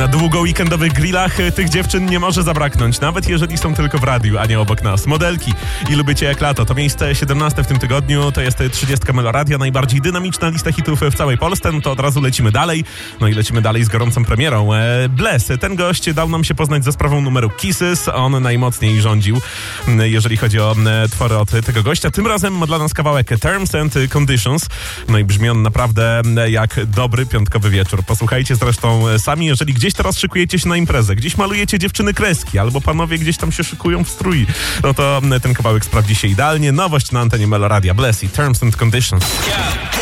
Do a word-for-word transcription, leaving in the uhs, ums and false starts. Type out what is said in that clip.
Na długo weekendowych grillach tych dziewczyn nie może zabraknąć, nawet jeżeli są tylko w radiu, a nie obok nas. Modelki i lubicie jak lato. To miejsce siedemnaste w tym tygodniu, to jest trzydziestka Meloradia, najbardziej dynamiczna lista hitów w całej Polsce. No to od razu lecimy dalej. No i lecimy dalej z gorącą premierą. Bless, ten gość dał nam się poznać za sprawą numeru Kisses. On najmocniej rządził, jeżeli chodzi o twory od tego gościa. Tym razem ma dla nas kawałek Terms and Conditions. No i brzmi on naprawdę jak dobry piątkowy wieczór. Posłuchajcie zresztą sami, jeżeli gdzieś teraz szykujecie się na imprezę, gdzieś malujecie dziewczyny kreski, albo panowie gdzieś tam się szykują w strój, no to ten kawałek sprawdzi się idealnie. Nowość na antenie Meloradia. Bless i Terms and Conditions.